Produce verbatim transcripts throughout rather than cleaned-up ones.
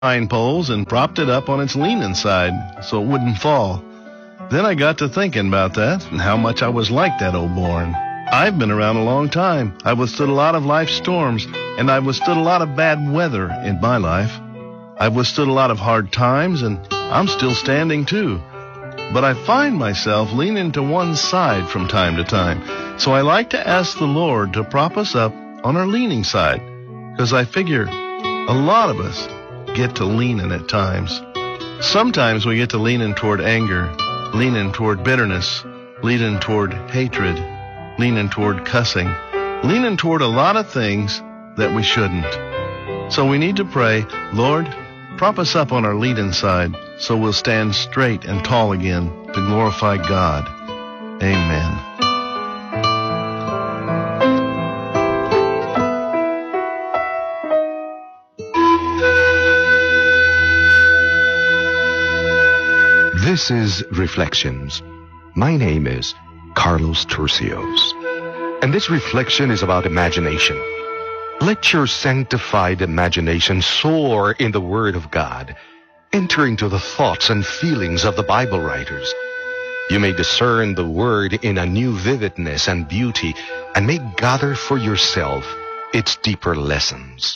pine poles and propped it up on its leaning side so it wouldn't fall. Then I got to thinking about that and how much I was like that old barn. I've been around a long time. I've withstood a lot of life's storms, and I've withstood a lot of bad weather in my life. I've withstood a lot of hard times, and I'm still standing too. But I find myself leaning to one side from time to time. So I like to ask the Lord to prop us up on our leaning side, because I figure a lot of us get to leaning at times. Sometimes we get to leaning toward anger, leaning toward bitterness, leaning toward hatred, leaning toward cussing, leaning toward a lot of things that we shouldn't. So we need to pray, Lord, prop us up on our leaning side so we'll stand straight and tall again to glorify God. Amen. This is Reflections. My name is Carlos Turcios, and this reflection is about imagination. Let your sanctified imagination soar in the Word of God. Enter into the thoughts and feelings of the Bible writers. You may discern the Word in a new vividness and beauty, and may gather for yourself its deeper lessons.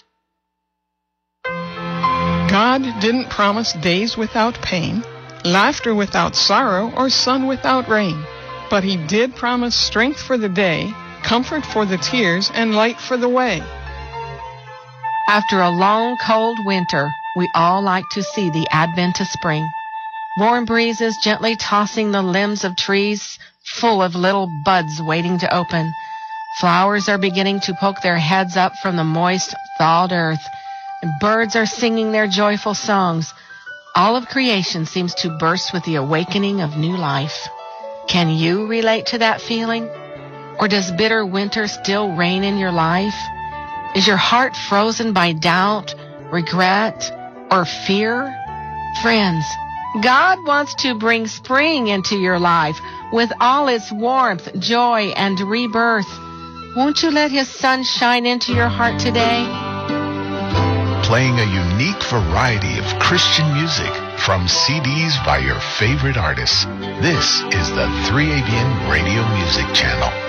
God didn't promise days without pain, laughter without sorrow, or sun without rain. But he did promise strength for the day, comfort for the tears, and light for the way. After a long, cold winter, we all like to see the advent of spring. Warm breezes gently tossing the limbs of trees, full of little buds waiting to open. Flowers are beginning to poke their heads up from the moist, thawed earth, and birds are singing their joyful songs. All of creation seems to burst with the awakening of new life. Can you relate to that feeling? Or does bitter winter still reign in your life? Is your heart frozen by doubt, regret, or fear? Friends, God wants to bring spring into your life with all its warmth, joy, and rebirth. Won't you let His sun shine into your heart today? Playing a unique variety of Christian music from C Ds by your favorite artists. This is the three A B N Radio Music Channel.